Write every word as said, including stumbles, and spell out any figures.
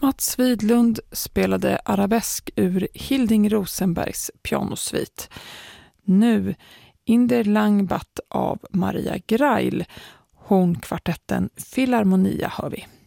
Mats Widlund spelade arabesk ur Hilding Rosenbergs pianosvit. Nu In der Langbatt av Maria Greil, hornkvartetten Filharmonia hör vi.